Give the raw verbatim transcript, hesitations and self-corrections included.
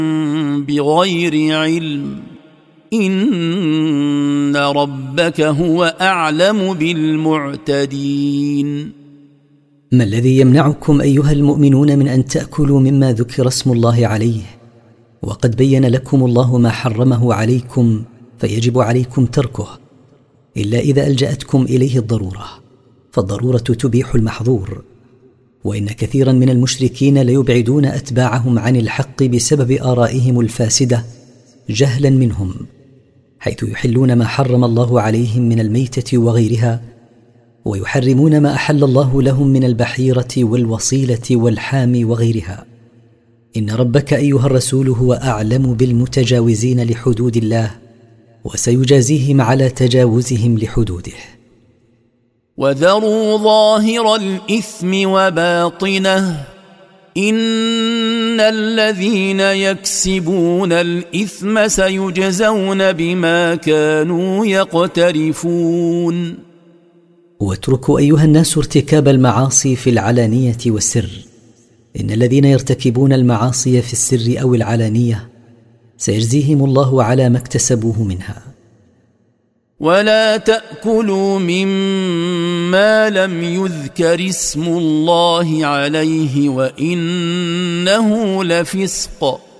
بغير علم إن ربك هو أعلم بالمعتدين. ما الذي يمنعكم أيها المؤمنون من أن تأكلوا مما ذكر اسم الله عليه وقد بين لكم الله ما حرمه عليكم فيجب عليكم تركه إلا إذا ألجأتكم إليه الضرورة، فالضرورة تبيح المحظور. وإن كثيرا من المشركين ليبعدون أتباعهم عن الحق بسبب آرائهم الفاسدة جهلا منهم، حيث يحلون ما حرم الله عليهم من الميتة وغيرها، ويحرمون ما أحل الله لهم من البحيرة والوصيلة والحام وغيرها. إن ربك أيها الرسول هو أعلم بالمتجاوزين لحدود الله، وسيجازيهم على تجاوزهم لحدوده. وذروا ظاهر الإثم وباطنه إن الذين يكسبون الإثم سيجزون بما كانوا يقترفون. واتركوا أيها الناس ارتكاب المعاصي في العلانية والسر، إن الذين يرتكبون المعاصي في السر أو العلانية سيجزيهم الله على ما اكتسبوه منها. ولا تأكلوا مما لم يذكر اسم الله عليه وإنه لفسق